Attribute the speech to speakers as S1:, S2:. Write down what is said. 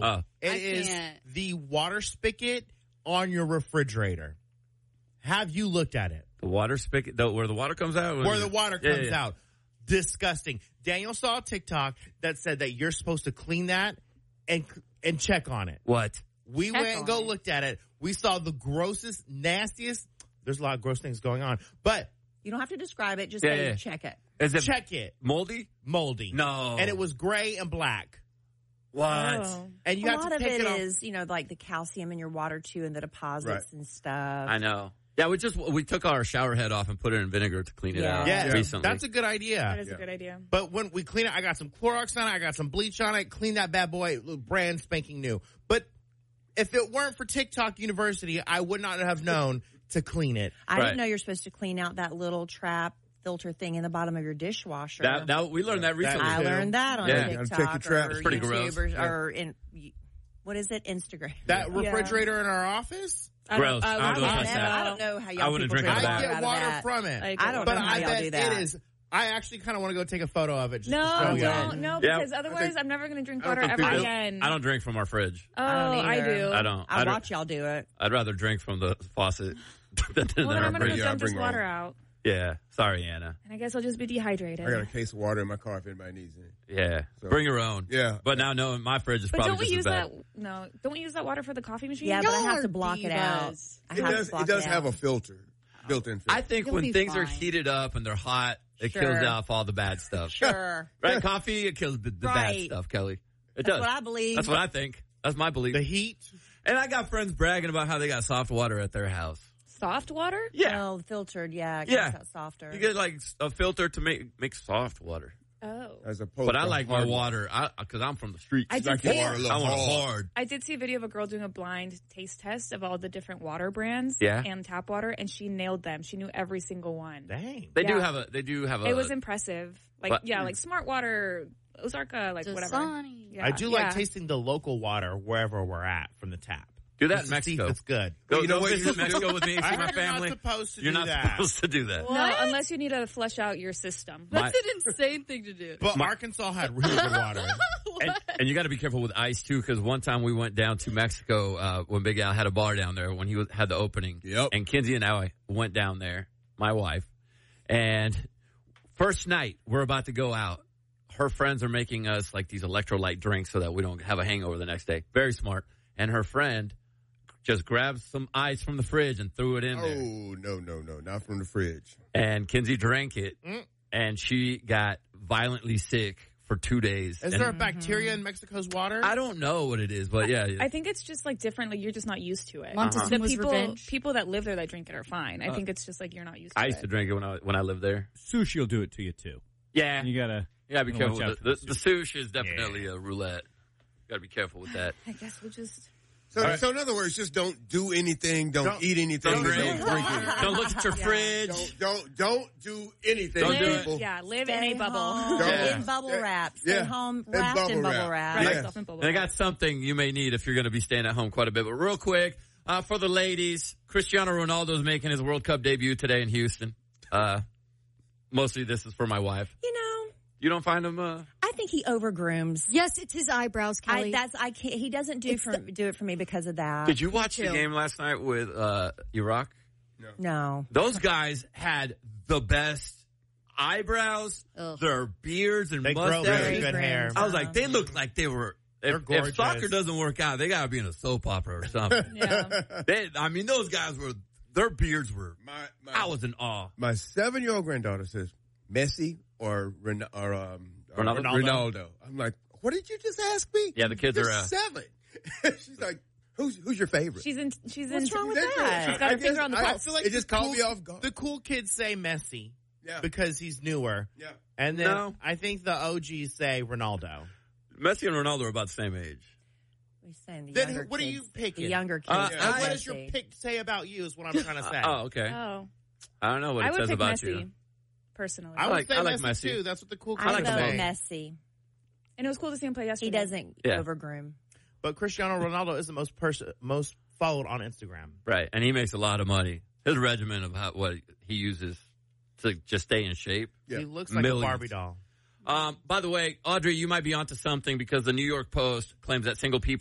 S1: Oh.
S2: It is the water spigot on your refrigerator. Have you looked at it?
S1: The water spigot, where the water comes out?
S2: Where the water comes out. Disgusting. Daniel saw a TikTok that said that you're supposed to clean that and check on it.
S1: What?
S2: We
S3: Check
S2: went and looked at it. We saw the grossest, nastiest. There's a lot of gross things going on, but
S4: you don't have to describe it. Just say check it.
S1: Is it
S2: check it.
S1: Moldy?
S2: Moldy.
S1: No.
S2: And it was gray and black.
S1: What?
S4: Oh.
S2: And you have to take it off.
S4: A lot of it is, like the calcium in your water too, and the deposits and stuff.
S1: I know. Yeah, we took our shower head off and put it in vinegar to clean it out recently.
S2: That's a good idea.
S3: That is a good idea.
S2: But when we clean it, I got some Clorox on it, I got some bleach on it, clean that bad boy, brand spanking new. But if it weren't for TikTok University, I would not have known to clean it.
S4: I didn't know you're supposed to clean out that little trap filter thing in the bottom of your dishwasher.
S1: We learned that recently.
S4: I learned that on TikTok
S5: or
S1: it's pretty gross.
S4: Or in, what is it, Instagram.
S2: That refrigerator in our office?
S1: Gross.
S4: I don't know how y'all people drink water
S2: I get water from it.
S4: I don't know how y'all do that.
S2: It is. I actually kind of want to go take a photo of it.
S3: No, because otherwise I'm never going to drink water ever again.
S1: I don't drink from our fridge.
S3: Oh, I do.
S1: I don't.
S4: I watch y'all do it.
S1: I'd rather drink from the faucet.
S3: Well, then I'm going to go dump this water out.
S1: Yeah. Sorry, Anna.
S3: And I guess I'll just be dehydrated.
S5: I got a case of water in my car if anybody needs it.
S1: Yeah. So, bring your own.
S5: Yeah.
S1: But now, no, my fridge is probably just as bad.
S3: Don't we use that water for the coffee machine?
S4: Yeah, but I have to block it out.
S5: It does have a filter, built-in filter.
S1: I think when things are heated up and they're hot, it kills off all the bad stuff.
S4: Sure.
S1: Right? Coffee, it kills the bad stuff, Kelly. It does.
S4: That's what I believe.
S1: That's what I think. That's my belief.
S2: The heat.
S1: And I got friends bragging about how they got soft water at their house.
S3: Soft water?
S1: Yeah.
S4: Well, filtered, it comes out softer.
S1: You get like a filter to make soft water.
S3: Oh.
S5: As opposed
S1: but I like my water because I'm from the streets.
S3: I
S5: like your water a little
S1: I want it hard.
S3: I did see a video of a girl doing a blind taste test of all the different water brands and tap water, and she nailed them. She knew every single one.
S2: Dang.
S1: They do have a.
S3: It was impressive. Like Smart Water, Ozarka, like whatever.
S2: I do like tasting the local water wherever we're at from the tap.
S1: Do that in Mexico.
S2: It's good.
S1: Go visit Mexico with me. See my family.
S2: You're not supposed to
S1: You're
S2: do
S1: not
S2: that.
S1: supposed to do that.
S3: No, unless you need to flush out your system.
S6: That's an insane thing to do.
S2: But Arkansas had really good water.
S1: And you got to be careful with ice, too, because one time we went down to Mexico when Big Al had a bar down there when he had the opening.
S5: Yep.
S1: And Kinsey and I went down there, my wife. And first night, we're about to go out. Her friends are making us like these electrolyte drinks so that we don't have a hangover the next day. Very smart. And her friend just grabbed some ice from the fridge and threw it in there.
S5: Oh, no, not from the fridge.
S1: And Kinsey drank it, and she got violently sick for 2 days.
S2: Is there a bacteria in Mexico's water?
S1: I don't know what it is, but yeah.
S3: I think it's just like different. Like you're just not used to it.
S6: The
S3: people that live there that drink it are fine. I think it's just like you're not used to it.
S1: I used to drink it when I lived there.
S7: Sushi will do it to you too.
S1: Yeah.
S7: You gotta
S1: be careful with it. The sushi is definitely a roulette. Got to be careful with that.
S3: I guess we'll just...
S5: So in other words, just don't do anything, don't eat anything, don't drink anything.
S1: Don't look at your fridge.
S5: Don't do anything, people.
S3: Yeah, live in a bubble.
S4: In bubble wrap. Stay home wrapped in bubble wrap.
S5: Yeah.
S1: And I got something you may need if you're going to be staying at home quite a bit. But real quick, for the ladies, Cristiano Ronaldo's making his World Cup debut today in Houston. Mostly this is for my wife. You don't find him?
S4: I think he overgrooms.
S6: Yes, it's his eyebrows, Kelly.
S4: He doesn't do it for me because of that.
S1: Did you watch the game last night with Iraq?
S4: No.
S1: Those guys had the best eyebrows, their beards and
S2: they
S1: mustaches.
S2: Grow very good hair.
S1: I was like, they look like they were. If soccer doesn't work out, they got to be in a soap opera or something. Those guys their beards were. I was in awe.
S5: My 7-year-old granddaughter says Messi or Ronaldo. I'm like, what did you just ask me?
S1: Yeah, the kids
S5: You're
S1: are
S5: 7. She's like, who's your favorite?
S4: What's wrong with that?
S3: She's got her finger on the pulse.
S5: I feel like it just caught me off guard.
S2: The cool kids say Messi because he's newer.
S5: Yeah.
S2: And then I think the OGs say Ronaldo.
S1: Messi and Ronaldo are about the same age.
S4: We're saying the
S2: then
S4: younger
S2: what
S4: kids.
S2: are you picking?
S4: The younger kids.
S2: What does your pick say about you is what I'm trying to say.
S1: Oh, okay.
S3: Oh.
S1: I don't know what it says about
S3: Messi,
S1: you.
S3: Personally.
S2: I like
S1: Messi
S2: too. That's what the cool kids
S4: I
S2: say.
S4: go Messi.
S3: And it was cool to see him play yesterday.
S4: He doesn't overgroom.
S2: But Cristiano Ronaldo is the most followed on Instagram.
S1: Right, and he makes a lot of money. His regimen of what he uses to just stay in shape.
S2: Yeah. He looks like a Barbie doll.
S1: By the way, Audrey, you might be onto something because the New York Post claims that single people